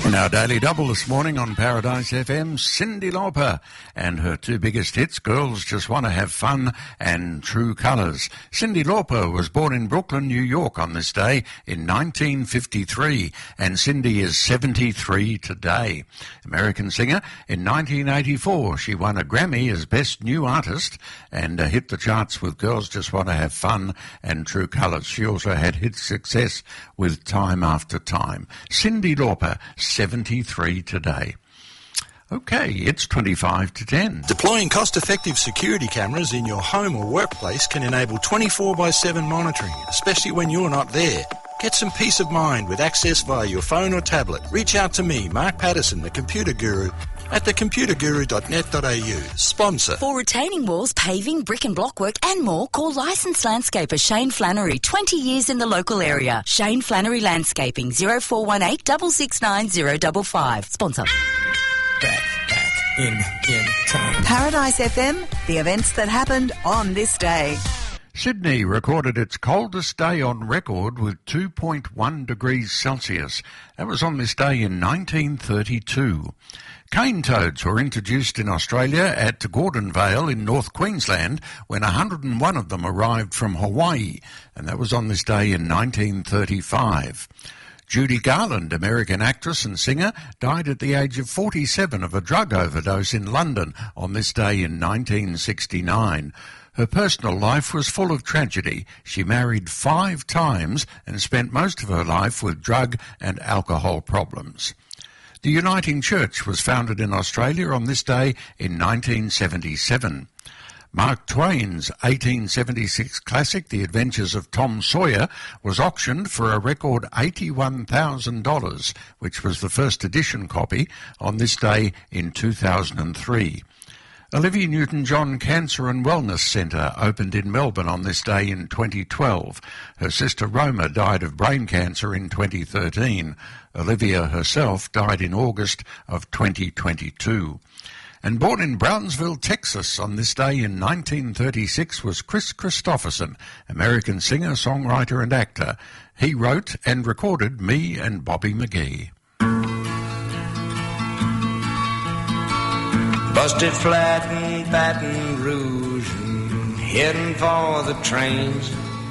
In our Daily Double this morning on Paradise FM, Cyndi Lauper and her two biggest hits, Girls Just Want to Have Fun and True Colours. Cyndi Lauper was born in Brooklyn, New York on this day in 1953, and Cyndi is 73 today. American singer. In 1984, she won a Grammy as Best New Artist and hit the charts with Girls Just Want to Have Fun and True Colours. She also had hit success with Time After Time. Cyndi Lauper, 73 today. Okay, it's 25 to 10. Deploying cost-effective security cameras in your home or workplace can enable 24/7 monitoring, especially when you're not there. Get some peace of mind with access via your phone or tablet. Reach out to me, Mark Patterson, the Computer Guru, at thecomputerguru.net.au. Sponsor. For retaining walls, paving, brick and block work and more, call licensed landscaper Shane Flannery, 20 years in the local area. Shane Flannery Landscaping, 0418 669 055. Sponsor. Back in time. Paradise FM, the events that happened on this day. Sydney recorded its coldest day on record with 2.1 degrees Celsius. That was on this day in 1932. Cane toads were introduced in Australia at Gordonvale in North Queensland when 101 of them arrived from Hawaii, and that was on this day in 1935. Judy Garland, American actress and singer, died at the age of 47 of a drug overdose in London on this day in 1969. Her personal life was full of tragedy. She married 5 times and spent most of her life with drug and alcohol problems. The Uniting Church was founded in Australia on this day in 1977. Mark Twain's 1876 classic, The Adventures of Tom Sawyer, was auctioned for a record $81,000, which was the first edition copy, on this day in 2003. Olivia Newton-John Cancer and Wellness Centre opened in Melbourne on this day in 2012. Her sister Roma died of brain cancer in 2013. Olivia herself died in August of 2022. And born in Brownsville, Texas on this day in 1936 was Chris Christopherson, American singer, songwriter and actor. He wrote and recorded Me and Bobby McGee. Busted flat in Baton Rouge and heading for the trains.